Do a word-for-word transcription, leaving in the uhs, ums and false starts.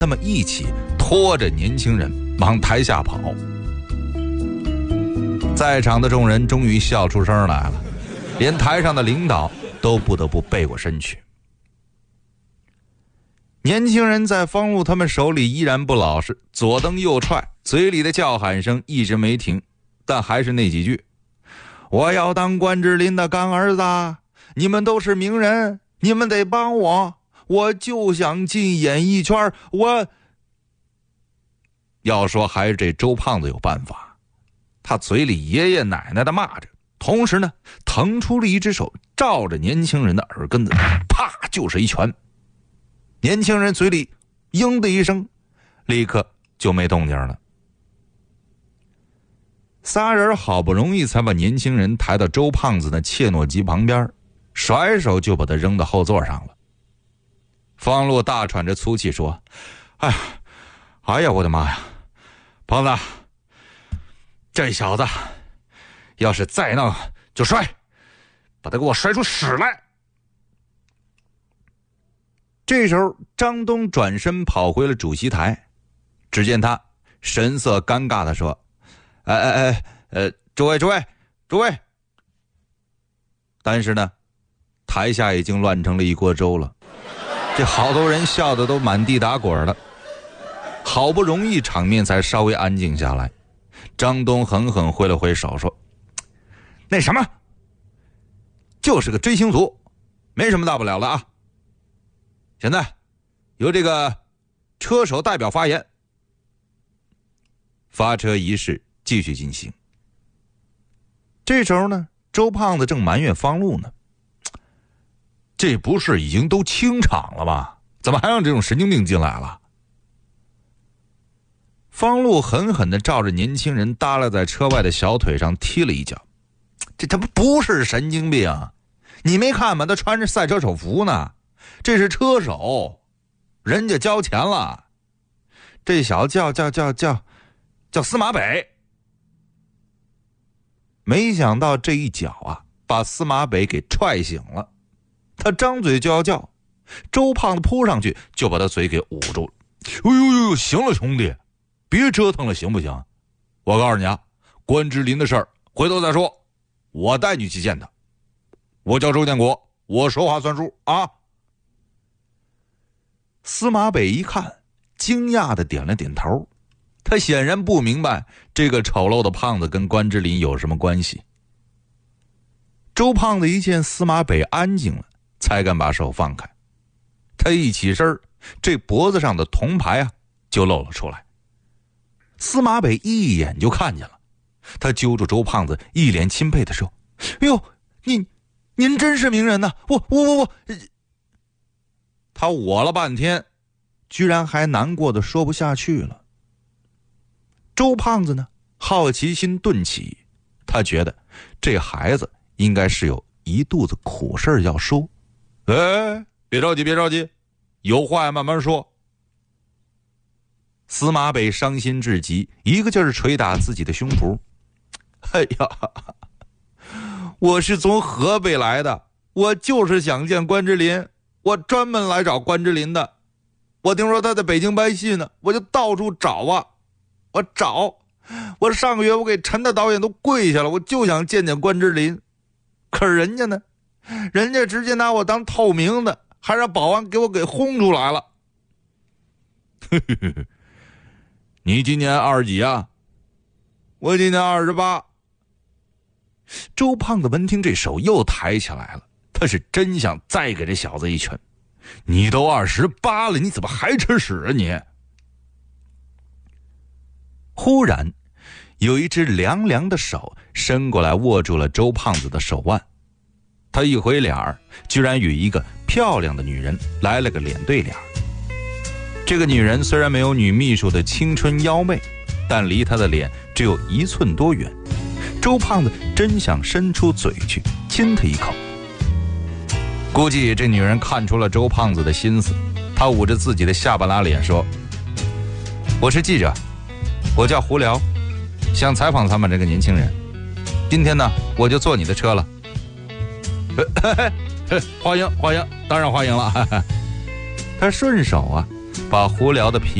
他们一起拖着年轻人往台下跑。在场的众人终于笑出声来了，连台上的领导都不得不背过身去。年轻人在方路他们手里依然不老实，左蹬右踹，嘴里的叫喊声一直没停，但还是那几句：我要当关之琳的干儿子，你们都是名人，你们得帮我，我就想进演艺圈。我要说还是这周胖子有办法，他嘴里爷爷奶奶的骂着，同时呢腾出了一只手照着年轻人的耳根子，啪就是一拳。年轻人嘴里嘤的一声，立刻就没动静了。仨人好不容易才把年轻人抬到周胖子的切诺基旁边，甩手就把他扔到后座上了。方路大喘着粗气说：哎呀，哎呀，我的妈呀，胖子，这小子要是再闹就摔，把他给我摔出屎来。这时候张东转身跑回了主席台，只见他神色尴尬地说：哎哎哎呃，诸位诸位诸位。但是呢台下已经乱成了一锅粥了，这好多人笑得都满地打滚了。好不容易场面才稍微安静下来，张东狠狠挥了挥手说：那什么，就是个追星族，没什么大不了的啊。现在由这个车手代表发言。发车仪式继续进行。这时候呢，周胖子正埋怨方路呢，这不是已经都清场了吗？怎么还让这种神经病进来了？方路狠狠地照着年轻人耷拉在车外的小腿上踢了一脚。这他不是神经病，你没看吗？他穿着赛车手服呢，这是车手，人家交钱了。这小子叫叫叫叫叫司马北。没想到这一脚啊，把司马北给踹醒了。他张嘴就要叫，周胖子扑上去就把他嘴给捂住了。哎呦呦，行了兄弟，别折腾了行不行？我告诉你啊，关之琳的事儿回头再说，我带你去见他。我叫周建国，我说话算数啊。司马北一看，惊讶的点了点头。他显然不明白这个丑陋的胖子跟关之琳有什么关系。周胖子一见司马北安静了，才敢把手放开。他一起身，这脖子上的铜牌啊就露了出来。司马北一眼就看见了，他揪住周胖子，一脸钦佩的说：哎呦，您您真是名人呐！我我我我他我了半天，居然还难过的说不下去了。周胖子呢，好奇心顿起，他觉得这孩子应该是有一肚子苦事要说。哎，别着急别着急，有话要慢慢说。司马北伤心至极，一个劲儿捶打自己的胸脯。哎呀，我是从河北来的，我就是想见关之琳，我专门来找关之琳的。我听说他在北京拍戏呢，我就到处找啊，我找，我上个月我给陈大导演都跪下了，我就想见见关之琳。可是人家呢，人家直接拿我当透明的，还让保安给我给轰出来了。你今年二十几啊？我今年二十八。周胖子闻听这手又抬起来了，他是真想再给这小子一拳。你都二十八了，你怎么还吃屎啊你？忽然有一只凉凉的手伸过来握住了周胖子的手腕，他一回脸儿，居然与一个漂亮的女人来了个脸对脸。这个女人虽然没有女秘书的青春妖媚，但离她的脸只有一寸多远。周胖子真想伸出嘴去亲她一口。估计这女人看出了周胖子的心思，她捂着自己的下巴拉脸说：我是记者，我叫胡辽，想采访他们这个年轻人，今天呢我就坐你的车了。欢迎欢迎，当然欢迎了。他顺手啊把胡聊的皮